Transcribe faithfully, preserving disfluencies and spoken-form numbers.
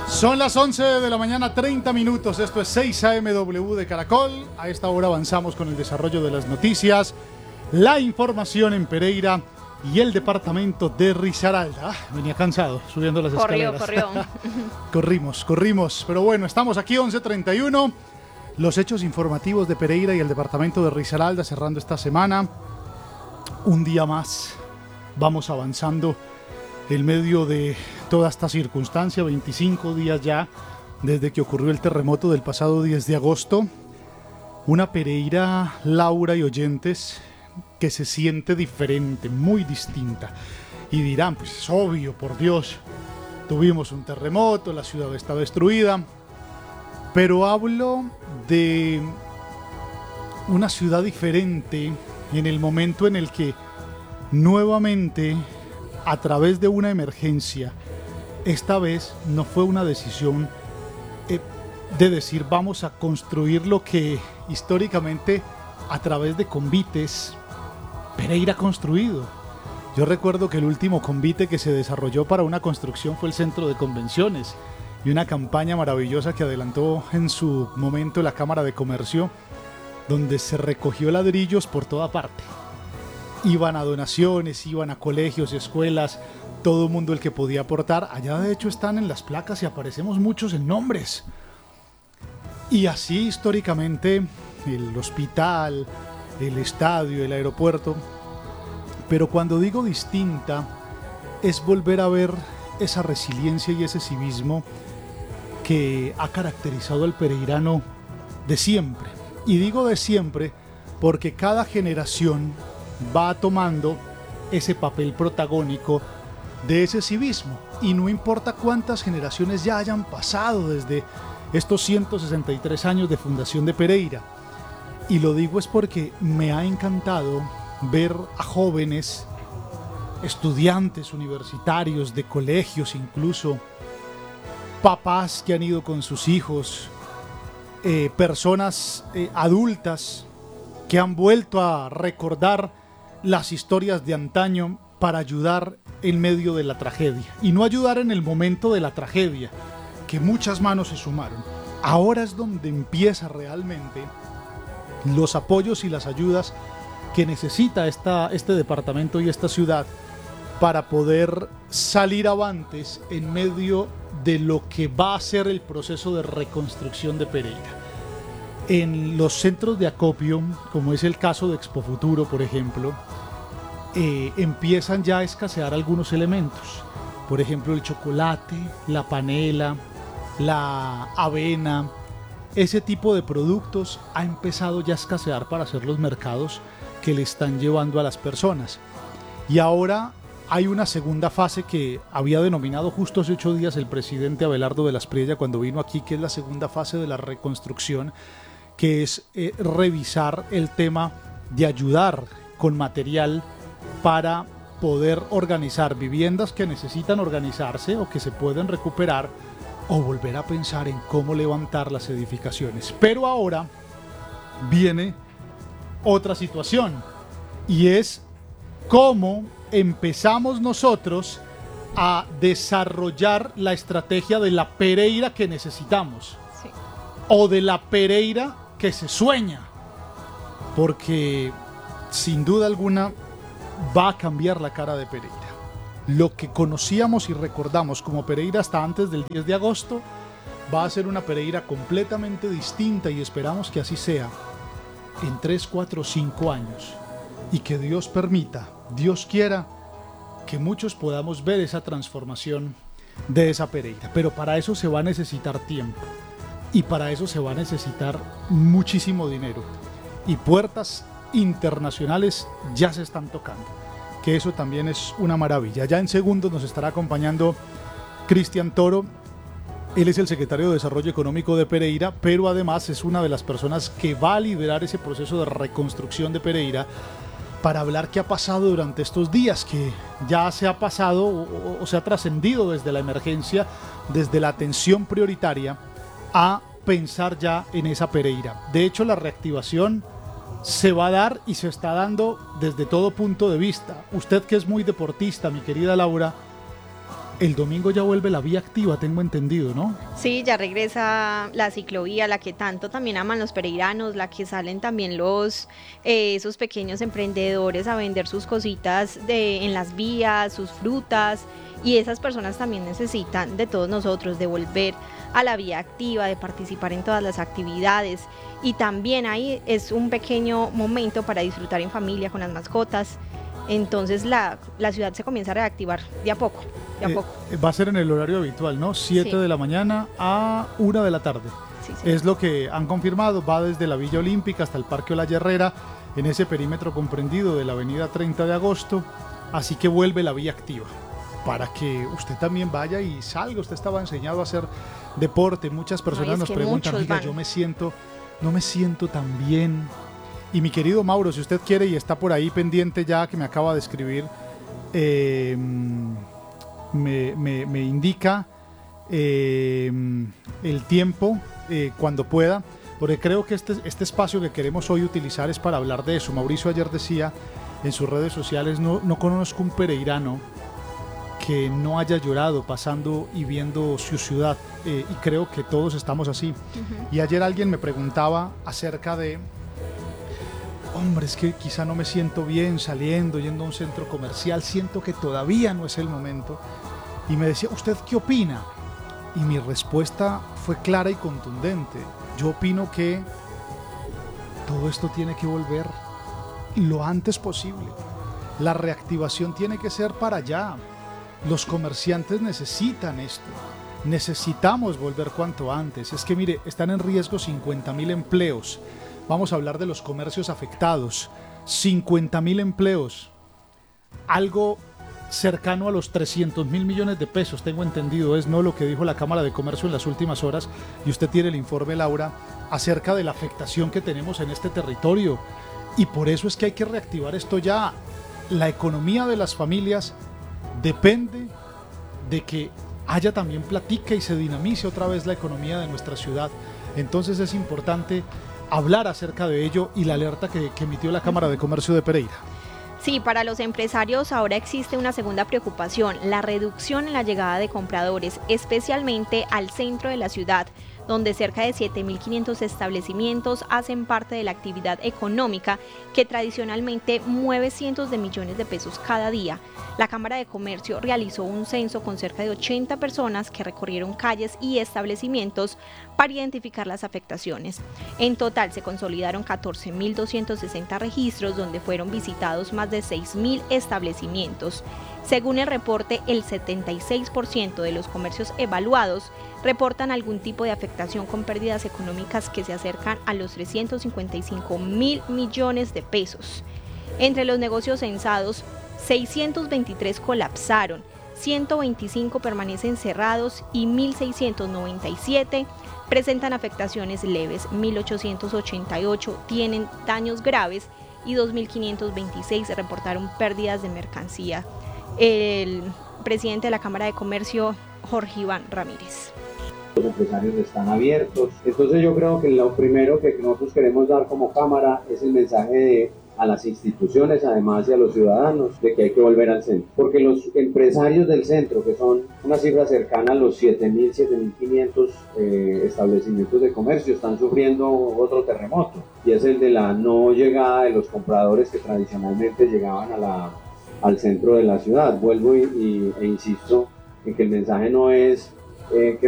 Son las once de la mañana, treinta minutos. Esto es seis A M W de Caracol. A esta hora avanzamos con el desarrollo de las noticias, la información en Pereira y el departamento de Risaralda. Ah, venía cansado subiendo las corrió, escaleras. Corrió, corrimos, corrimos. Pero bueno, estamos aquí once treinta y uno. Los hechos informativos de Pereira y el departamento de Risaralda cerrando esta semana. Un día más vamos avanzando en medio de toda esta circunstancia, veinticinco días ya desde que ocurrió el terremoto del pasado diez de agosto. Una Pereira, Laura y oyentes, que se siente diferente, muy distinta. Y dirán, pues es obvio, por Dios, tuvimos un terremoto, la ciudad está destruida. Pero hablo de una ciudad diferente en el momento en el que nuevamente, a través de una emergencia, esta vez no fue una decisión eh, de decir vamos a construir lo que históricamente a través de convites Pereira ha construido. Yo recuerdo que el último convite que se desarrolló para una construcción fue el centro de convenciones y una campaña maravillosa que adelantó en su momento la Cámara de Comercio, donde se recogió ladrillos por toda parte. Iban a donaciones, iban a colegios, escuelas, todo el mundo el que podía aportar. Allá de hecho están en las placas y aparecemos muchos en nombres. Y así históricamente el hospital, el estadio, el aeropuerto. Pero cuando digo distinta, es volver a ver esa resiliencia y ese civismo que ha caracterizado al pereirano de siempre. Y digo de siempre porque cada generación va tomando ese papel protagónico de ese civismo, y no importa cuántas generaciones ya hayan pasado desde estos ciento sesenta y tres años de fundación de Pereira. Y lo digo es porque me ha encantado ver a jóvenes, estudiantes universitarios, de colegios incluso, papás que han ido con sus hijos, eh, personas eh, adultas que han vuelto a recordar las historias de antaño para ayudar en medio de la tragedia, y no ayudar en el momento de la tragedia, que muchas manos se sumaron. Ahora es donde empieza realmente los apoyos y las ayudas que necesita esta, este departamento y esta ciudad para poder salir avantes en medio de lo que va a ser el proceso de reconstrucción de Pereira. En los centros de acopio, como es el caso de Expo Futuro, por ejemplo, eh, empiezan ya a escasear algunos elementos. Por ejemplo, el chocolate, la panela, la avena, ese tipo de productos ha empezado ya a escasear para hacer los mercados que le están llevando a las personas. Y ahora hay una segunda fase que había denominado justo hace ocho días el presidente Abelardo de las Priella cuando vino aquí, que es la segunda fase de la reconstrucción, que es eh, revisar el tema de ayudar con material para poder organizar viviendas que necesitan organizarse o que se pueden recuperar, o volver a pensar en cómo levantar las edificaciones. Pero ahora viene otra situación, y es cómo empezamos nosotros a desarrollar la estrategia de la Pereira que necesitamos, sí, o de la Pereira que se sueña, porque sin duda alguna va a cambiar la cara de Pereira. Lo que conocíamos y recordamos como Pereira hasta antes del diez de agosto va a ser una Pereira completamente distinta, y esperamos que así sea en tres, cuatro, cinco años, y que Dios permita, Dios quiera, que muchos podamos ver esa transformación de esa Pereira. Pero para eso se va a necesitar tiempo, y para eso se va a necesitar muchísimo dinero, y puertas internacionales ya se están tocando, que eso también es una maravilla. Ya en segundos nos estará acompañando Cristian Toro. Él es el secretario de Desarrollo Económico de Pereira, pero además es una de las personas que va a liderar ese proceso de reconstrucción de Pereira, para hablar qué ha pasado durante estos días, que ya se ha pasado o, o se ha trascendido desde la emergencia, desde la atención prioritaria, a pensar ya en esa Pereira. De hecho, la reactivación se va a dar y se está dando desde todo punto de vista. Usted, que es muy deportista, mi querida Laura, el domingo ya vuelve la vía activa, tengo entendido, ¿no? Sí, ya regresa la ciclovía, la que tanto también aman los pereiranos, la que salen también los eh, esos pequeños emprendedores a vender sus cositas de, en las vías, sus frutas, y esas personas también necesitan de todos nosotros, de volver a la vía activa, de participar en todas las actividades, y también ahí es un pequeño momento para disfrutar en familia con las mascotas. Entonces la, la ciudad se comienza a reactivar de a poco, de a Eh, poco. va a ser en el horario habitual, ¿no? siete Sí. de la mañana a una de la tarde. Sí, sí. Es lo que han confirmado, va desde la Villa Olímpica hasta el Parque Olaya Herrera, en ese perímetro comprendido de la avenida treinta de agosto, así que vuelve la vía activa, para que usted también vaya y salga. Usted estaba enseñado a hacer deporte, muchas personas Ay, es nos que preguntan, muchos oiga, van. yo me siento, no me siento tan bien. Y mi querido Mauro, si usted quiere y está por ahí pendiente ya que me acaba de escribir, eh, me, me, me indica eh, el tiempo eh, cuando pueda, porque creo que este, este espacio que queremos hoy utilizar es para hablar de eso. Mauricio ayer decía en sus redes sociales, no, no conozco un pereirano que no haya llorado pasando y viendo su ciudad, eh, y creo que todos estamos así. Uh-huh. Y ayer alguien me preguntaba acerca de, hombre, es que quizá no me siento bien saliendo, yendo a un centro comercial, siento que todavía no es el momento. Y me decía, ¿usted qué opina? Y mi respuesta fue clara y contundente. Yo opino que todo esto tiene que volver lo antes posible. La reactivación tiene que ser para allá. Los comerciantes necesitan esto. Necesitamos volver cuanto antes. Es que mire, están en riesgo cincuenta mil empleos. Vamos a hablar de los comercios afectados. cincuenta mil empleos. Algo cercano a los trescientos mil millones de pesos, tengo entendido, es no lo que dijo la Cámara de Comercio en las últimas horas, y usted tiene el informe, Laura, acerca de la afectación que tenemos en este territorio. Y por eso es que hay que reactivar esto ya. La economía de las familias depende de que haya también platica y se dinamice otra vez la economía de nuestra ciudad. Entonces es importante hablar acerca de ello y la alerta que, que emitió la Cámara de Comercio de Pereira. Sí, para los empresarios ahora existe una segunda preocupación, la reducción en la llegada de compradores, especialmente al centro de la ciudad, donde cerca de siete mil quinientos establecimientos hacen parte de la actividad económica que tradicionalmente mueve cientos de millones de pesos cada día. La Cámara de Comercio realizó un censo con cerca de ochenta personas que recorrieron calles y establecimientos para identificar las afectaciones. En total se consolidaron catorce mil doscientos sesenta registros donde fueron visitados más de seis mil establecimientos. Según el reporte, el setenta y seis por ciento de los comercios evaluados reportan algún tipo de afectación con pérdidas económicas que se acercan a los trescientos cincuenta y cinco mil millones de pesos. Entre los negocios censados, seiscientos veintitrés colapsaron, ciento veinticinco permanecen cerrados y mil seiscientos noventa y siete presentan afectaciones leves, mil ochocientos ochenta y ocho tienen daños graves y dos mil quinientos veintiséis reportaron pérdidas de mercancía. El presidente de la Cámara de Comercio, Jorge Iván Ramírez. Los empresarios están abiertos, entonces yo creo que lo primero que nosotros queremos dar como Cámara es el mensaje de, a las instituciones, además, y a los ciudadanos, de que hay que volver al centro, porque los empresarios del centro, que son una cifra cercana a los siete mil, siete mil quinientos eh, establecimientos de comercio, están sufriendo otro terremoto, y es el de la no llegada de los compradores que tradicionalmente llegaban a la, al centro de la ciudad. Vuelvo y, y, e insisto en que el mensaje no es eh, que